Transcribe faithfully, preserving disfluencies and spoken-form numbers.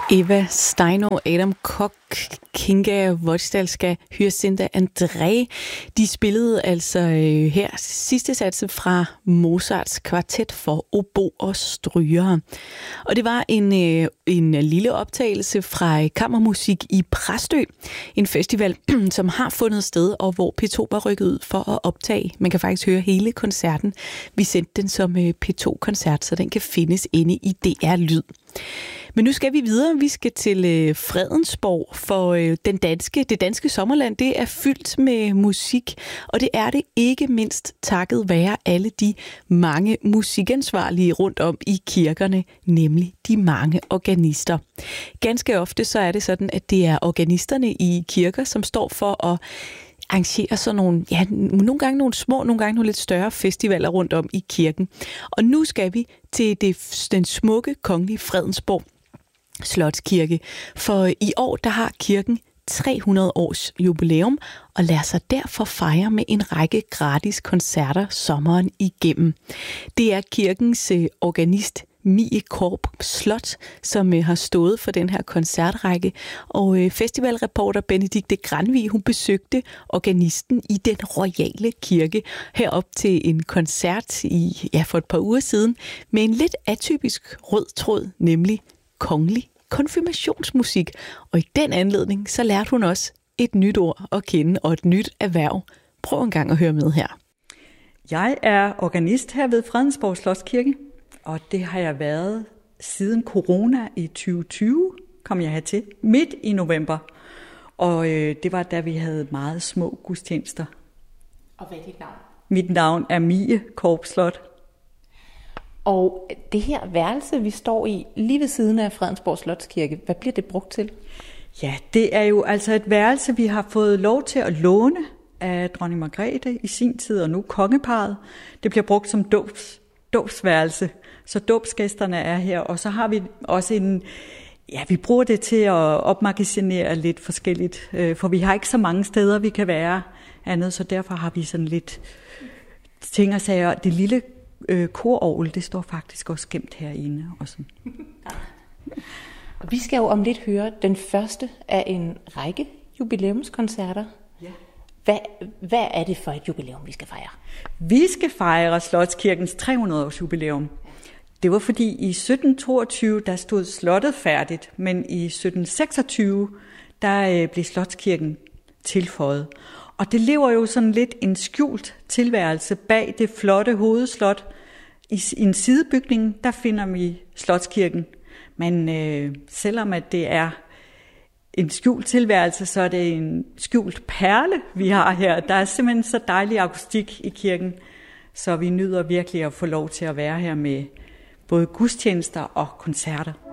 Eva Steino, Adam Koch, Kinga Wojtalska, Hyacintha André, de spillede altså øh, her sidste satse fra Mozarts kvartet for obo og strygere. Og det var en, øh, en lille optagelse fra Kammermusik i Præstø, en festival, som har fundet sted, og hvor P to var rykket ud for at optage. Man kan faktisk høre hele koncerten. Vi sendte den som øh, P to-koncert, så den kan findes inde i D R Lyd. Men nu skal vi videre. Vi skal til øh, Fredensborg, for øh, den danske, det danske sommerland, det er fyldt med musik, og det er det ikke mindst takket være alle de mange musikansvarlige rundt om i kirkerne, nemlig de mange organister. Ganske ofte så er det sådan, at det er organisterne i kirker, som står for at arrangere sådan nogle, ja, nogle gange nogle små, nogle gange nogle lidt større festivaler rundt om i kirken. Og nu skal vi til det, den smukke kongelige Fredensborg Slotskirke, for i år der har kirken tre hundrede års jubilæum, og lader sig derfor fejre med en række gratis koncerter sommeren igennem. Det er kirkens øh, organist Mie Korp Slot, som øh, har stået for den her koncertrække, og øh, festivalreporter Benedikte Granvig, hun besøgte organisten i den royale kirke herop til en koncert i, ja, for et par uger siden med en lidt atypisk rød tråd, nemlig kongelig konfirmationsmusik. Og i den anledning, så lærte hun også et nyt ord at kende og et nyt erhverv. Prøv en gang at høre med her. Jeg er organist her ved Fredensborg Slotskirke, og det har jeg været siden corona i tyve tyve, kom jeg hertil, midt i november. Og øh, det var da vi havde meget små gudstjenester. Og hvad er dit navn? Mit navn er Mie Korp Slot. Og det her værelse, vi står i lige ved siden af Fredensborg Slotskirke, hvad bliver det brugt til? Ja, det er jo altså et værelse, vi har fået lov til at låne af dronning Margrethe i sin tid, og nu kongeparret. Det bliver brugt som dåbs, dåbsværelse, så dåbsgæsterne er her. Og så har vi også en, ja, vi bruger det til at opmagasinere lidt forskelligt, for vi har ikke så mange steder, vi kan være andet, så derfor har vi sådan lidt ting og sager. Det lille Øh, kororgel, det står faktisk også gemt herinde. Og sådan. Og vi skal jo om lidt høre den første af en række jubilæumskoncerter. Ja. Hvad, hvad er det for et jubilæum, vi skal fejre? Vi skal fejre Slotskirkens tre hundrede års jubilæum. Det var fordi i sytten toogtyve, der stod slottet færdigt, men i sytten seksogtyve, der øh, blev Slotskirken tilføjet. Og det lever jo sådan lidt en skjult tilværelse bag det flotte hovedslot. I en sidebygning, der finder vi Slotskirken. Men øh, selvom at det er en skjult tilværelse, så er det en skjult perle, vi har her. Der er simpelthen så dejlig akustik i kirken, så vi nyder virkelig at få lov til at være her med både gudstjenester og koncerter.